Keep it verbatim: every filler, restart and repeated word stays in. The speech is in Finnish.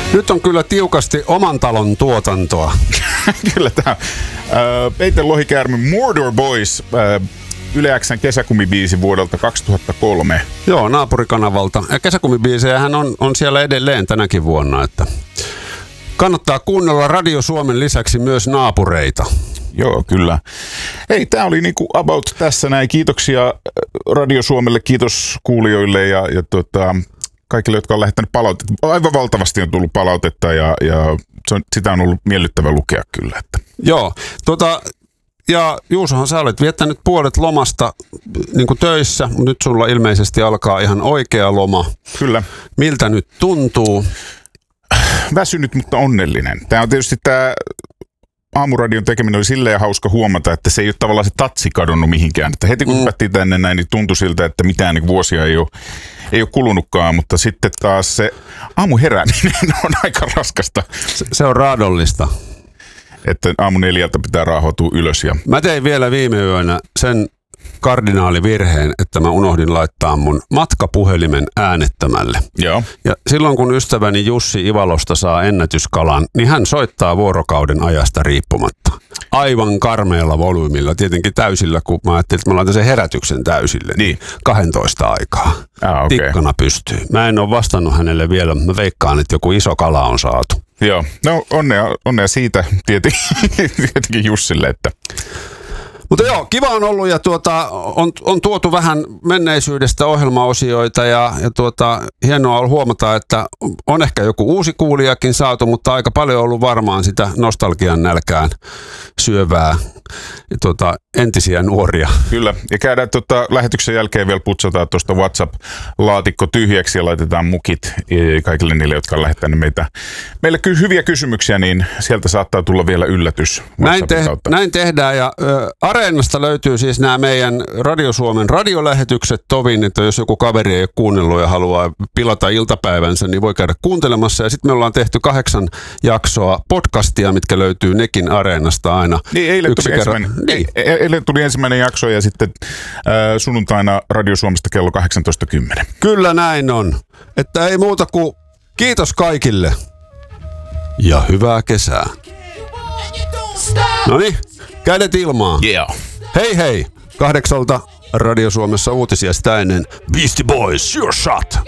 Nyt on kyllä tiukasti oman talon tuotantoa. Kyllä tämä uh, Peter Lohikäärmen Mordor Boys, uh, Yle X:n kesäkumibiisi vuodelta kaksituhattakolme. Joo, naapurikanavalta. Ja kesäkumibiisejähän on, on siellä edelleen tänäkin vuonna, että kannattaa kuunnella Radio Suomen lisäksi myös naapureita. Joo, kyllä. Hei, tämä oli niinku about tässä näin. Kiitoksia Radio Suomelle, kiitos kuulijoille ja, ja tota, kaikille, jotka on lähettänyt palautetta. Aivan valtavasti on tullut palautetta ja, ja se on, sitä on ollut miellyttävä lukea kyllä. Että. Joo, tota, ja Juusohan sä olet viettänyt puolet lomasta niin kuin töissä, mutta nyt sulla ilmeisesti alkaa ihan oikea loma. Kyllä. Miltä nyt tuntuu? Väsynyt, mutta onnellinen. Tämä on tietysti tämä Aamuradion tekeminen oli silleen hauska huomata, että se ei ole tavallaan se tatsi kadonnut mihinkään. Että heti kun mm. päättiin tänne näin, niin tuntui siltä, että mitään niin vuosia ei ole, ei ole kulunutkaan, mutta sitten taas se aamuherääminen on aika raskasta. Se, se on raadollista. Että aamu neljältä pitää raahautua ylös. Ja... Mä tein vielä viime yönä sen kardinaalivirheen, että mä unohdin laittaa mun matkapuhelimen äänettömälle. Joo. Ja silloin kun ystäväni Jussi Ivalosta saa ennätyskalan, niin hän soittaa vuorokauden ajasta riippumatta. Aivan karmeella volyymilla, tietenkin täysillä, kun mä ajattelin, että mä laitan sen herätyksen täysille. Niin. kahdentoista aikaa. Ah, okay. Tikkana pystyy. Mä en ole vastannut hänelle vielä, mä veikkaan, että joku iso kala on saatu. Joo, no onnea, onnea siitä tietenkin, tietenkin Jussille, että... Mutta joo, kiva on ollut ja tuota, on, on tuotu vähän menneisyydestä ohjelmaosioita ja, ja tuota, hienoa on huomata, että on ehkä joku uusi kuulijakin saatu, mutta aika paljon on ollut varmaan sitä nostalgian nälkään syövää ja tuota, entisiä nuoria. Kyllä, ja käydään tuota, lähetyksen jälkeen vielä putsataan tuosta WhatsApp-laatikko tyhjäksi ja laitetaan mukit kaikille niille, jotka on lähettänyt meitä. Meille ky- hyviä kysymyksiä, niin sieltä saattaa tulla vielä yllätys. Näin, te- näin tehdään ja ö, Areenasta löytyy siis nämä meidän Radio Suomen radiolähetykset tovin, että jos joku kaveri ei ole kuunnellut ja haluaa pilata iltapäivänsä, niin voi käydä kuuntelemassa. Ja sitten me ollaan tehty kahdeksan jaksoa podcastia, mitkä löytyy nekin Areenasta aina. Niin, eilen tuli, ensimmäinen, niin. eilen tuli ensimmäinen jakso ja sitten äh, sunnuntaina Radio Suomesta kello kahdeksantoista kymmenen. Kyllä näin on. Että ei muuta kuin kiitos kaikille ja hyvää kesää. Noniin, kädet ilmaan. Yeah. Hei hei, kahdeksalta Radio Suomessa uutisia sitä ennen. Beastie Boys, Sure Shot.